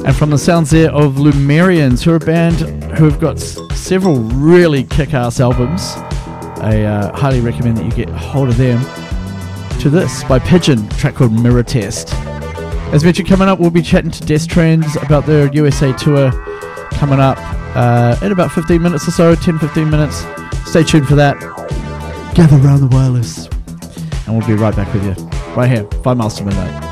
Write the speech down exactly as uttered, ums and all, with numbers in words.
And from the sounds there of Lumerians, who are a band who have got s- several really kick-ass albums, I uh, highly recommend that you get a hold of them, to this by Pigeon, a track called Mirror Test. As mentioned, coming up, we'll be chatting to Death Trends about their U S A tour coming up uh, in about fifteen minutes or so, ten to fifteen minutes. Stay tuned for that. Gather round the wireless. And we'll be right back with you, right here, five miles to midnight.